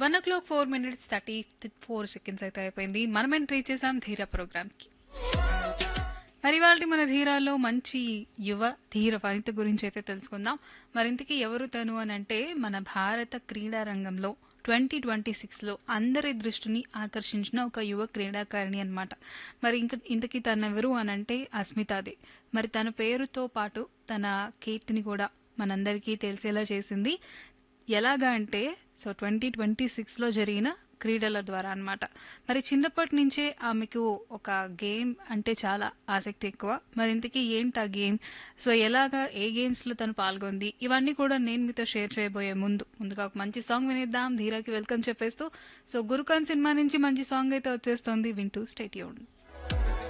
1:04:34 అయితే అయిపోయింది. మనం ఎంట్రీ చేసాం ధీర ప్రోగ్రామ్కి. మరి ఇవాళ మన ధీరాలో మంచి యువ ధీర వనిత గురించి అయితే తెలుసుకుందాం. మరింతకీ ఎవరు తను అని అంటే మన భారత క్రీడా రంగంలో 2026లో అందరి దృష్టిని ఆకర్షించిన ఒక యువ క్రీడాకారిణి అన్నమాట. మరి ఇంతకీ తనెవరు అని అంటే అస్మితాదే. మరి తన పేరుతో పాటు తన కీర్తిని కూడా మనందరికీ తెలిసేలా చేసింది. ఎలాగా అంటే 2026లో జరిగిన క్రీడల ద్వారా అన్నమాట. మరి చిన్నప్పటి నుంచే ఆమెకు ఒక గేమ్ అంటే చాలా ఆసక్తి ఎక్కువ. మరి ఇంతకీ ఏంటి ఆ గేమ్, ఎలాగా ఏ గేమ్స్లో తను పాల్గొంది, ఇవన్నీ కూడా నేను మీతో షేర్ చేయబోయే ముందుగా ఒక మంచి సాంగ్ వినిద్దాం. ధీరాకి వెల్కమ్ చెప్పేస్తూ గురుకాన్ సినిమా నుంచి మంచి సాంగ్ అయితే వచ్చేస్తుంది. వింటూ స్టే ట్యూన్డ్.